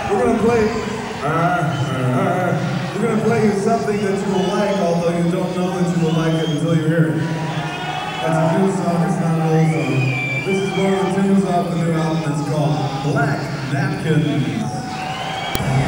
We're gonna play. We're gonna play you something that you will like, although you don't know that you will like it until you hear it. It's a new song. It's not an old song. This is one of the tunes off the new album. It's called Black Napkins.